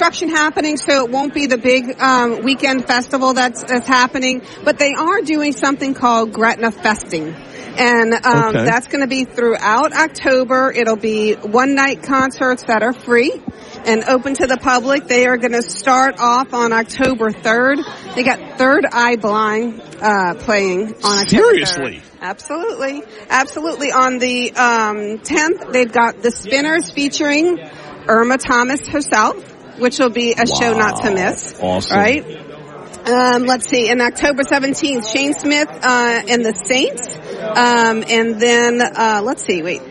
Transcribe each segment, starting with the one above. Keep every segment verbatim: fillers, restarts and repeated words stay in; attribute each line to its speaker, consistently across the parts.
Speaker 1: construction happening, so it won't be the big um, weekend festival that's, that's happening. But they are doing something called Gretna Festing. And um,
Speaker 2: okay.
Speaker 1: that's going to be throughout October. It'll be one-night concerts that are free and open to the public. They are going to start off on October third. They got Third Eye Blind uh, playing on October
Speaker 2: Seriously?
Speaker 1: third. Absolutely. Absolutely. On the um, tenth, they've got The Spinners featuring Irma Thomas herself, which will be a
Speaker 2: wow.
Speaker 1: show not to miss.
Speaker 2: Awesome.
Speaker 1: Right? Um, let's see. In October seventeenth, Shane Smith uh, and the Saints. Um, and then, uh, let's see, wait.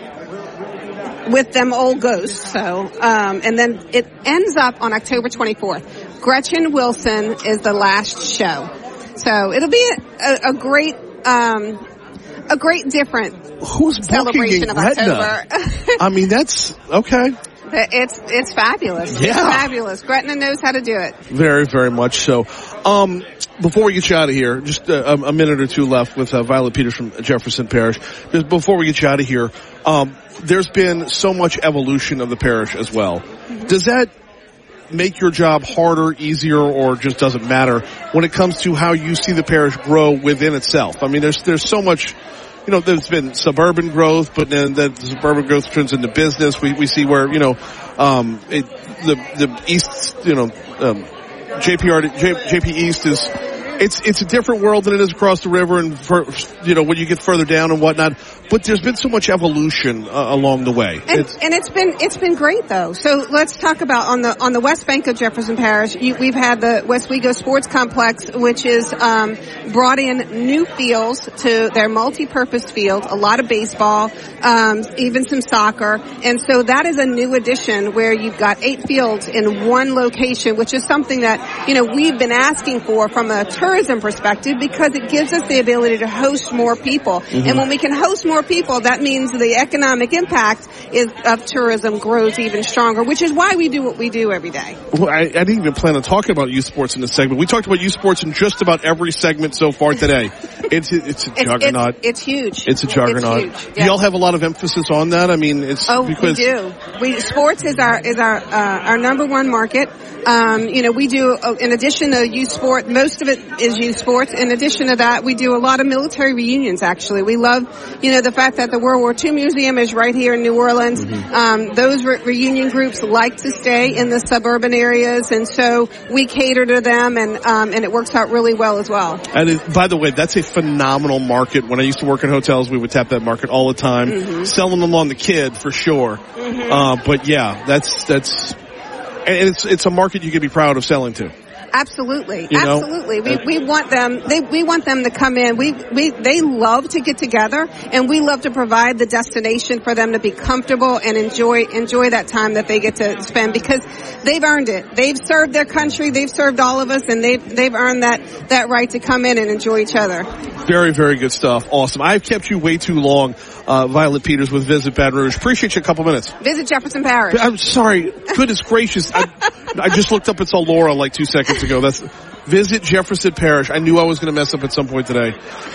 Speaker 1: With Them Old Ghosts. So, um, and then it ends up on October twenty-fourth. Gretchen Wilson is the last show. So it'll be a, a, a great, um, a great different
Speaker 2: Who's
Speaker 1: celebration of October.
Speaker 2: I mean, that's, okay.
Speaker 1: It's, it's fabulous.
Speaker 2: Yeah.
Speaker 1: It's fabulous. Gretna knows how to do it.
Speaker 2: Very, very much so. Um, before we get you out of here, just a, a minute or two left with uh, Violet Peters from Jefferson Parish. Just before we get you out of here, um, there's been so much evolution of the parish as well. Mm-hmm. Does that make your job harder, easier, or just doesn't matter when it comes to how you see the parish grow within itself? I mean, there's there's so much. You know, there's been suburban growth, but then the suburban growth turns into business. We we see where, you know, um, it, the the East, you know, um, J P R, J, JP East is, it's it's a different world than it is across the river, and for, you know, when you get further down and whatnot. But there's been so much evolution uh, along the way,
Speaker 1: and
Speaker 2: it's,
Speaker 1: and it's been it's been great though. So let's talk about on the on the west bank of Jefferson Parish. You, we've had the Westwego Sports Complex, which is um, brought in new fields to their multi-purpose field. A lot of baseball, um, even some soccer, and so that is a new addition where you've got eight fields in one location, which is something that you know we've been asking for from a tourism perspective because it gives us the ability to host more people, mm-hmm. and when we can host more people, that means the economic impact is of tourism grows even stronger, which is why we do what we do every day.
Speaker 2: Well, I, I didn't even plan on talking about youth sports in this segment. We talked about youth sports in just about every segment so far today. It's it's a
Speaker 1: it's,
Speaker 2: juggernaut.
Speaker 1: It's, it's huge.
Speaker 2: It's a juggernaut.
Speaker 1: It's huge.
Speaker 2: Do y'all have a lot of emphasis on that? I mean, it's
Speaker 1: oh,
Speaker 2: because
Speaker 1: we do. We sports is our is our uh, our number one market. Um, you know, we do uh, in addition to youth sport, most of it is youth sports. In addition to that, we do a lot of military reunions. Actually, we love you know the fact that the World War Two Museum is right here in New Orleans. Mm-hmm. Um, those re- reunion groups like to stay in the suburban areas, and so we cater to them, and um, and it works out really well as well.
Speaker 2: And it, by the way, that's a phenomenal market. When I used to work in hotels, we would tap that market all the time, mm-hmm. selling them on the kid for sure. Mm-hmm. Uh, but yeah, that's that's, and it's it's a market you could be proud of selling to.
Speaker 1: Absolutely,
Speaker 2: you know?
Speaker 1: absolutely. We we want them. They we want them to come in. We we they love to get together, and we love to provide the destination for them to be comfortable and enjoy enjoy that time that they get to spend because they've earned it. They've served their country. They've served all of us, and they've they've earned that that right to come in and enjoy each other.
Speaker 2: Very very good stuff. Awesome. I've kept you way too long, uh, Violet Peters with Visit Baton Rouge. Appreciate you a couple minutes.
Speaker 1: Visit Jefferson Parish.
Speaker 2: I'm sorry. Goodness gracious. I, I just looked up and saw Laura like two seconds ago. That's Visit Jefferson Parish. I knew I was going to mess up at some point today.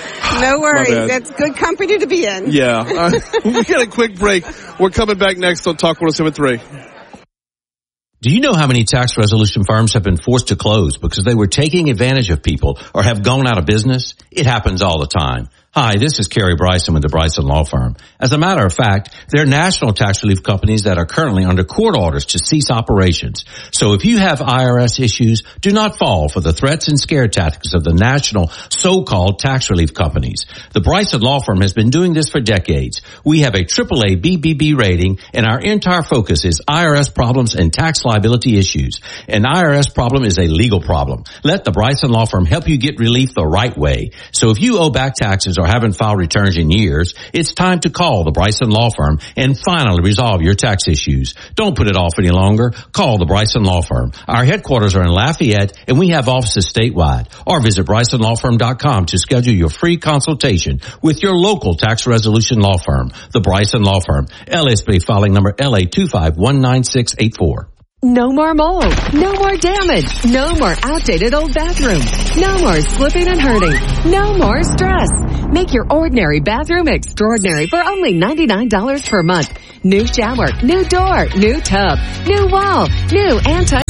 Speaker 1: No worries. That's good company to be in.
Speaker 2: Yeah. Uh, we got a quick break. We're coming back next on Talk one oh seven point three.
Speaker 3: Do you know how many tax resolution firms have been forced to close because they were taking advantage of people or have gone out of business? It happens all the time. Hi, this is Kerry Bryson with the Bryson Law Firm. As a matter of fact, there are national tax relief companies that are currently under court orders to cease operations. So if you have I R S issues, do not fall for the threats and scare tactics of the national so-called tax relief companies. The Bryson Law Firm has been doing this for decades. We have a triple A B B B rating, and our entire focus is I R S problems and tax liability issues. An I R S problem is a legal problem. Let the Bryson Law Firm help you get relief the right way. So if you owe back taxes or haven't filed returns in years, it's time to call the Bryson Law Firm and finally resolve your tax issues. Don't put it off any longer. Call the Bryson Law Firm. Our headquarters are in Lafayette, and we have offices statewide. Or visit Bryson Law Firm dot com to schedule your free consultation with your local tax resolution law firm. The Bryson Law Firm, L S B filing number L A two five one nine six eight four.
Speaker 4: No more mold. No more damage. No more outdated old bathrooms. No more slipping and hurting. No more stress. Make your ordinary bathroom extraordinary for only ninety-nine dollars per month. New shower, new door, new tub, new wall, new anti-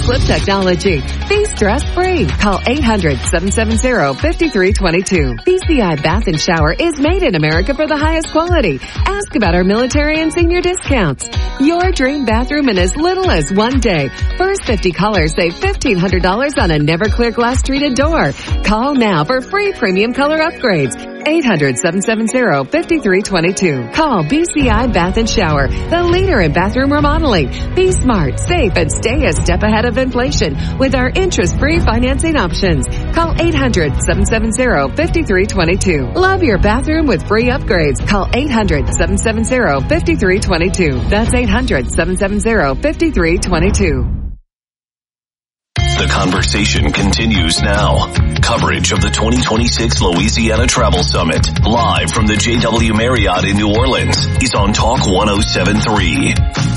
Speaker 4: slip technology. Be stress-free. Call eight hundred, seven seven zero, five three two two. B C I Bath and Shower is made in America for the highest quality. Ask about our military and senior discounts. Your dream bathroom in as little as one day. First fifty callers save fifteen hundred dollars on a never clear glass treated door. Call now for free premium color upgrades. eight hundred, seven seven zero, five three two two. Call B C I Bath and Shower, the leader in bathroom remodeling. Be smart, safe, and stay a step ahead of inflation with our interest-free financing options. Call eight hundred, seven seven zero, five three two two. Love your bathroom with free upgrades. Call eight hundred, seven seven zero, five three two two. That's eight hundred, seven seven zero, five three two two.
Speaker 5: The conversation continues now. Coverage of the twenty twenty-six Louisiana Travel Summit, live from the J W Marriott in New Orleans, is on Talk one oh seven point three.